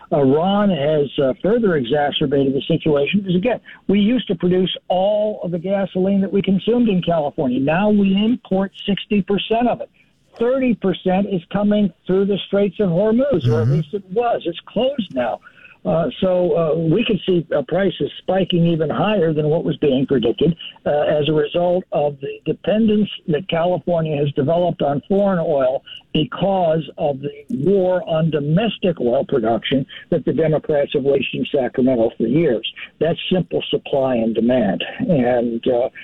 Iran has further exacerbated the situation because, again, we used to produce all of the gasoline that we consumed in California. Now we import 60% of it. 30% is coming through the Straits of Hormuz, or at least it was. It's closed now. So we could see prices spiking even higher than what was being predicted as a result of the dependence that California has developed on foreign oil because of the war on domestic oil production that the Democrats have waged in Sacramento for years. That's simple supply and demand. And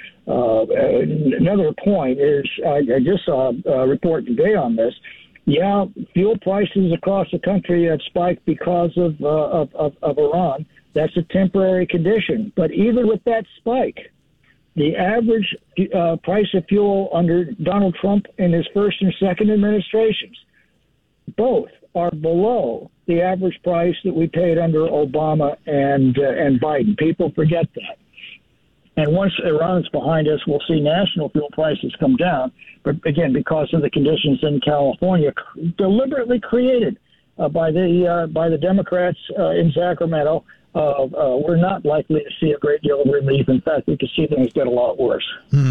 another point is I just saw a report today on this. Yeah, fuel prices across the country have spiked because of Iran. That's a temporary condition. But even with that spike, the average price of fuel under Donald Trump in his first and second administrations, both are below the average price that we paid under Obama and Biden. People forget that. And once Iran's behind us, we'll see national fuel prices come down. But again, because of the conditions in California, deliberately created by the Democrats in Sacramento, we're not likely to see a great deal of relief. In fact, we could see things get a lot worse.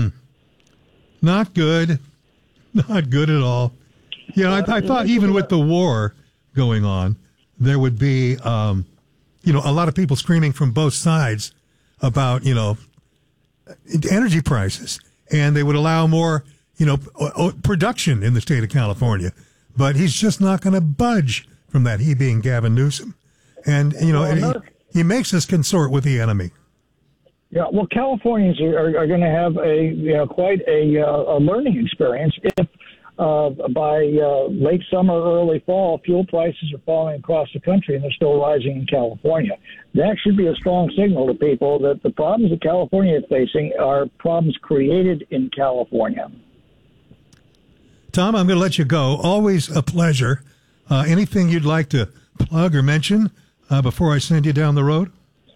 Not good. Not good at all. You know, I thought even with the war going on, there would be, a lot of people screaming from both sides about, energy prices, and they would allow more, production in the state of California. But he's just not going to budge from that, he being Gavin Newsom. And, he makes us consort with the enemy. Yeah, well, Californians are going to have quite a learning experience if by late summer, early fall, fuel prices are falling across the country and they're still rising in California. That should be a strong signal to people that the problems that California is facing are problems created in California. Tom, I'm going to let you go. Always a pleasure. Anything you'd like to plug or mention before I send you down the road?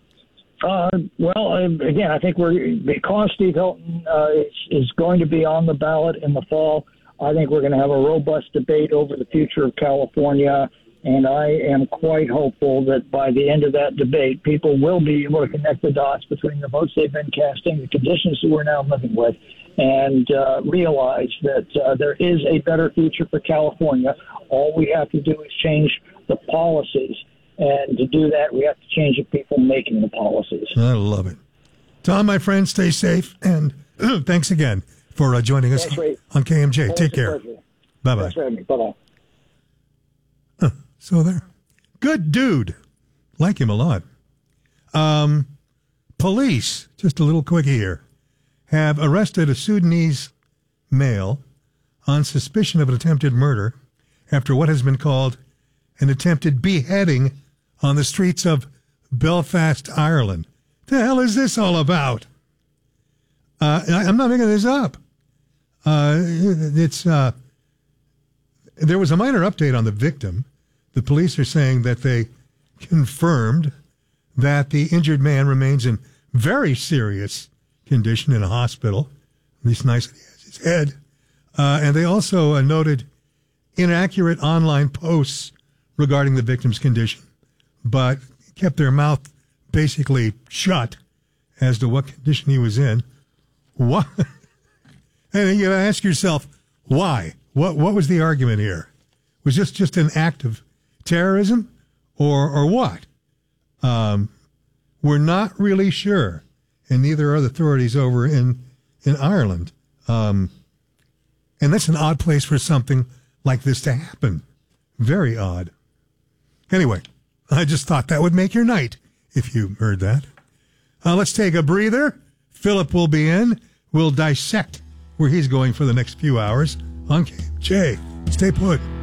Again, I think because Steve Hilton is going to be on the ballot in the fall, I think we're going to have a robust debate over the future of California, and I am quite hopeful that by the end of that debate, people will be able to connect the dots between the votes they've been casting, the conditions that we're now living with, and realize that there is a better future for California. All we have to do is change the policies, and to do that, we have to change the people making the policies. I love it. Tom, my friend, stay safe, and thanks again for joining us on KMJ. Take care. Bye-bye. Bye-bye. So there. Good dude. Like him a lot. Police, just a little quickie here, have arrested a Sudanese male on suspicion of an attempted murder after what has been called an attempted beheading on the streets of Belfast, Ireland. The hell is this all about? I'm not making this up. There was a minor update on the victim. The police are saying that they confirmed that the injured man remains in very serious condition in a hospital, at least nice that he has his head. And they also noted inaccurate online posts regarding the victim's condition, but kept their mouth basically shut as to what condition he was in. What? And you ask yourself, why? What was the argument here? Was this just an act of terrorism or what? We're not really sure, and neither are the authorities over in Ireland. And that's an odd place for something like this to happen. Very odd. Anyway, I just thought that would make your night if you heard that. Let's take a breather. Philip will be in. We'll dissect where he's going for the next few hours on KMJ. Stay put.